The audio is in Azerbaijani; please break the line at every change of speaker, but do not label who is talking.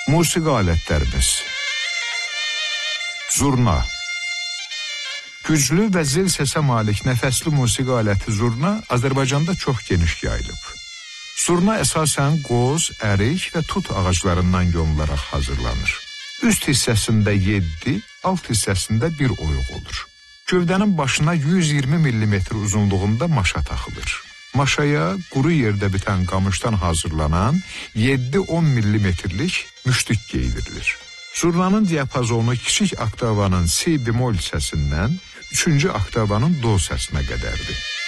Musiqi alətlərimiz. Zurna. Güclü və zil səsə malik nəfəsli musiqi aləti zurna Azərbaycanda çox geniş yayılıb. Zurna əsasən qoz, ərik və tut ağaclarından yonularaq hazırlanır. Üst hissəsində 7, alt hissəsində 1 oyuq olur. Gövdənin başına 120 mm uzunluğunda maşa taxılır. Maşaya quru yerdə bitən qamışdan hazırlanan 7-10 mm-lik müştük geyirilir. Zurnanın diapazonu kiçik oktavanın si bemol səsindən 3-cü oktavanın do səsinə qədərdir.